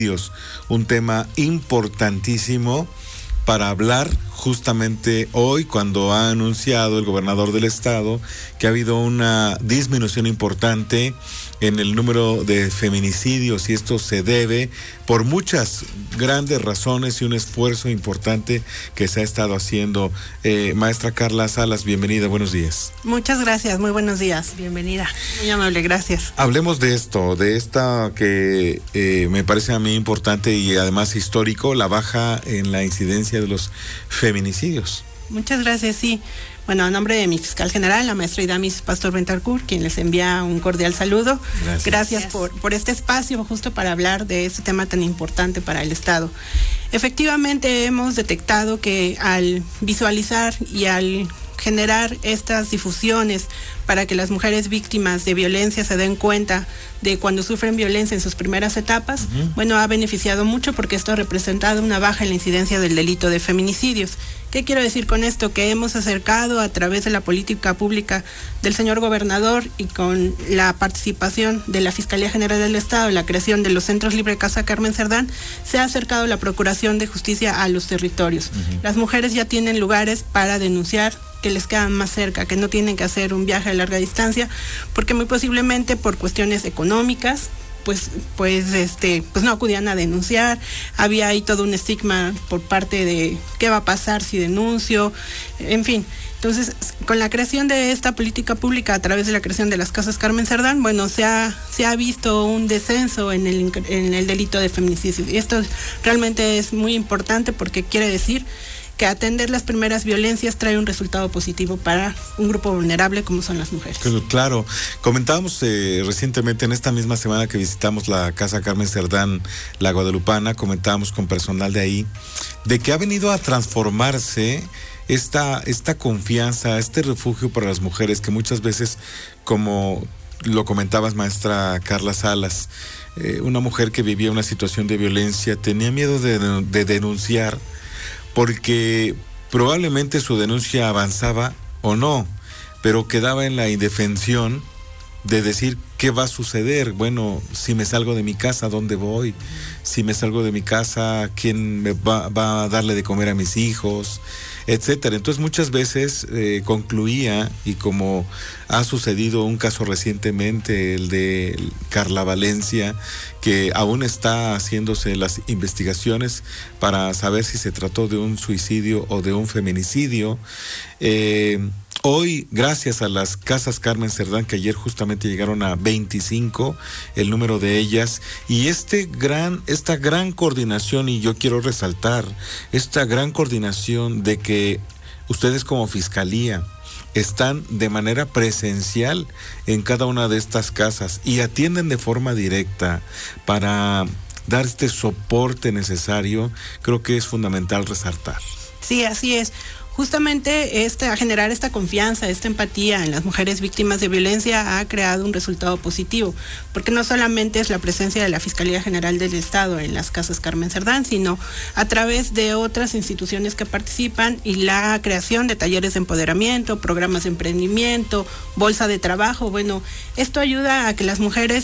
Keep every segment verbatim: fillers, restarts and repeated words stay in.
Un tema importantísimo para hablar justamente hoy, cuando ha anunciado el gobernador del estado que ha habido una disminución importante en el número de feminicidios, y esto se debe por muchas grandes razones y un esfuerzo importante que se ha estado haciendo. Eh, maestra Carla Salas, bienvenida, buenos días. Muchas gracias, muy buenos días, bienvenida, muy amable, gracias. Hablemos de esto, de esta que eh, me parece a mí importante y además histórico, la baja en la incidencia de los feminicidios. Muchas gracias, sí. Bueno, a nombre de mi fiscal general, la maestra Idamis Pastor Bentancur, quien les envía un cordial saludo. Gracias, Gracias por, por este espacio justo para hablar de este tema tan importante para el Estado. Efectivamente, hemos detectado que al visualizar y al generar estas difusiones para que las mujeres víctimas de violencia se den cuenta de cuando sufren violencia en sus primeras etapas, uh-huh. bueno, ha beneficiado mucho porque esto ha representado una baja en la incidencia del delito de feminicidios. ¿Qué quiero decir con esto? Que hemos acercado a través de la política pública del señor gobernador y con la participación de la Fiscalía General del Estado en la creación de los Centros Libre Casa Carmen Cerdán, se ha acercado la Procuración de Justicia a los territorios. Uh-huh. Las mujeres ya tienen lugares para denunciar que les quedan más cerca, que no tienen que hacer un viaje a larga distancia, porque muy posiblemente por cuestiones económicas, pues, pues, este, pues no acudían a denunciar. Había ahí todo un estigma por parte de qué va a pasar si denuncio, en fin. Entonces, con la creación de esta política pública a través de la creación de las Casas Carmen Cerdán, bueno, se ha, se ha visto un descenso en el, en el delito de feminicidio. Y esto realmente es muy importante porque quiere decir que atender las primeras violencias trae un resultado positivo para un grupo vulnerable como son las mujeres. Claro, comentábamos eh, recientemente en esta misma semana que visitamos la Casa Carmen Cerdán, la Guadalupana, comentábamos con personal de ahí, de que ha venido a transformarse esta, esta confianza, este refugio para las mujeres que muchas veces, como lo comentabas, maestra Carla Salas, eh, una mujer que vivía una situación de violencia tenía miedo de, de denunciar, porque probablemente su denuncia avanzaba o no, pero quedaba en la indefensión de decir qué va a suceder. Bueno, si me salgo de mi casa, ¿dónde voy? Si me salgo de mi casa, ¿quién me va, va a darle de comer a mis hijos? Etcétera. Entonces muchas veces eh, concluía, y como ha sucedido un caso recientemente, el de Carla Valencia, que aún está haciéndose las investigaciones para saber si se trató de un suicidio o de un feminicidio. Eh, Hoy, gracias a las Casas Carmen Cerdán, que ayer justamente llegaron a veinticinco, el número de ellas, y este gran, esta gran coordinación, y yo quiero resaltar, esta gran coordinación de que ustedes como Fiscalía están de manera presencial en cada una de estas casas y atienden de forma directa para dar este soporte necesario, creo que es fundamental resaltar. Sí, así es. Justamente este, a generar esta confianza, esta empatía en las mujeres víctimas de violencia ha creado un resultado positivo, porque no solamente es la presencia de la Fiscalía General del Estado en las Casas Carmen Cerdán, sino a través de otras instituciones que participan y la creación de talleres de empoderamiento, programas de emprendimiento, bolsa de trabajo. Bueno, esto ayuda a que las mujeres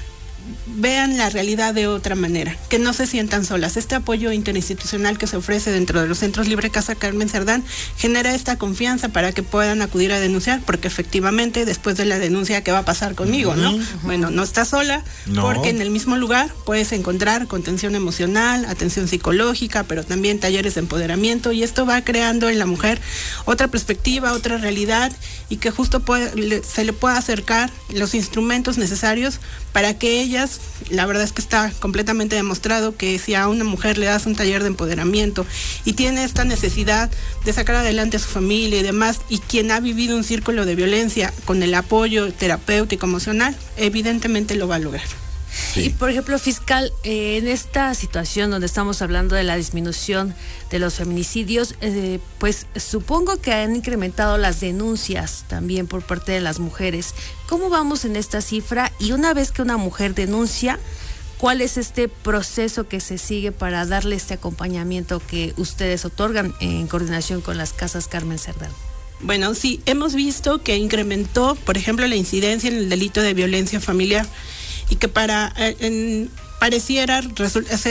vean la realidad de otra manera, que no se sientan solas. Este apoyo interinstitucional que se ofrece dentro de los Centros Libre Casa Carmen Cerdán genera esta confianza para que puedan acudir a denunciar, porque efectivamente después de la denuncia, ¿qué va a pasar conmigo? ¿No? Uh-huh. Bueno, no estás sola, no. Porque en el mismo lugar puedes encontrar contención emocional, atención psicológica, pero también talleres de empoderamiento, y esto va creando en la mujer otra perspectiva, otra realidad, y que justo puede, le, se le pueda acercar los instrumentos necesarios para que ellas, la verdad es que está completamente demostrado que si a una mujer le das un taller de empoderamiento y tiene esta necesidad de sacar adelante a su familia y demás, y quien ha vivido un círculo de violencia con el apoyo terapéutico emocional, evidentemente lo va a lograr. Sí. Y por ejemplo, fiscal, eh, en esta situación donde estamos hablando de la disminución de los feminicidios, eh, pues supongo que han incrementado las denuncias también por parte de las mujeres. ¿Cómo vamos en esta cifra? Y una vez que una mujer denuncia, ¿cuál es este proceso que se sigue para darle este acompañamiento que ustedes otorgan en coordinación con las Casas Carmen Cerdán? Bueno, sí, hemos visto que incrementó, por ejemplo, la incidencia en el delito de violencia familiar, y que para eh, en, pareciera resulta ser